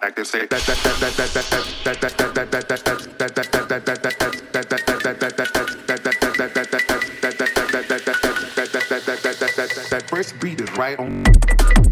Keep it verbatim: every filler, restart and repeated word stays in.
can say that that that that that that that that that that that that first beat is right on.